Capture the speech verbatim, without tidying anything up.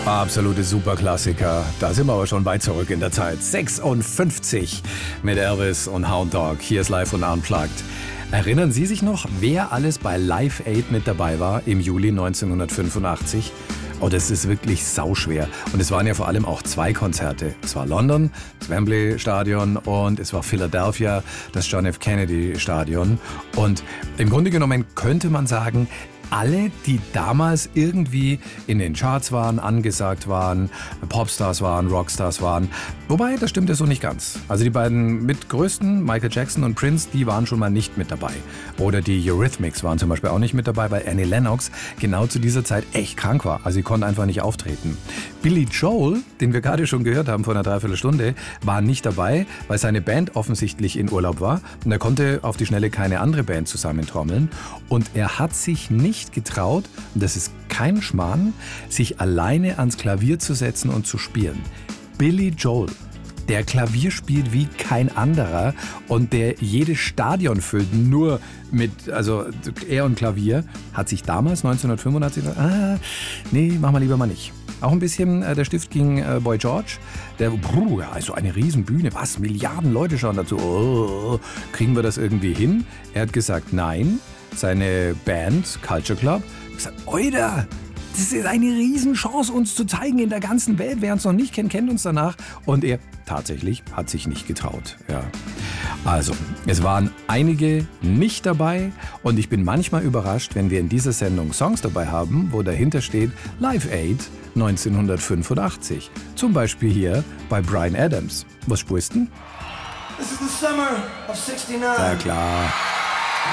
Absolute Superklassiker. Da sind wir aber schon weit zurück in der Zeit. sechsundfünfzig mit Elvis und Hound Dog. Hier ist Live und Unplugged. Erinnern Sie sich noch, wer alles bei Live Aid mit dabei war im Juli neunzehnhundertfünfundachtzig? Oh, das ist wirklich sauschwer. Und es waren ja vor allem auch zwei Konzerte. Es war London, das Wembley Stadion, und es war Philadelphia, das John F. Kennedy Stadion. Und im Grunde genommen könnte man sagen, alle, die damals irgendwie in den Charts waren, angesagt waren, Popstars waren, Rockstars waren. Wobei, das stimmt ja so nicht ganz. Also die beiden mitgrößten, Michael Jackson und Prince, die waren schon mal nicht mit dabei. Oder die Eurythmics waren zum Beispiel auch nicht mit dabei, weil Annie Lennox genau zu dieser Zeit echt krank war. Also sie konnte einfach nicht auftreten. Billy Joel, den wir gerade schon gehört haben vor einer Dreiviertelstunde, war nicht dabei, weil seine Band offensichtlich in Urlaub war. Und er konnte auf die Schnelle keine andere Band zusammentrommeln. Und er hat sich nicht getraut, und das ist kein Schmarrn, sich alleine ans Klavier zu setzen und zu spielen. Billy Joel, der Klavier spielt wie kein anderer und der jedes Stadion füllt, nur mit, also er und Klavier, hat sich damals neunzehnhundertfünfundachtzig gesagt, ah, nee, machen wir lieber mal nicht. Auch ein bisschen äh, der Stift gegen äh, Boy George, der, bruh, ja, also eine Riesenbühne, was, Milliarden Leute schauen dazu, oh, kriegen wir das irgendwie hin? Er hat gesagt, nein. Seine Band, Culture Club, hat gesagt, Oida, das ist eine Riesenchance, uns zu zeigen in der ganzen Welt. Wer uns noch nicht kennt, kennt uns danach. Und er tatsächlich hat sich nicht getraut. Ja. Also, es waren einige nicht dabei. Und ich bin manchmal überrascht, wenn wir in dieser Sendung Songs dabei haben, wo dahinter steht Live Aid neunzehnhundertfünfundachtzig. Zum Beispiel hier bei Bryan Adams. Was spürst du? This is the summer of sixty-nine. Ja klar.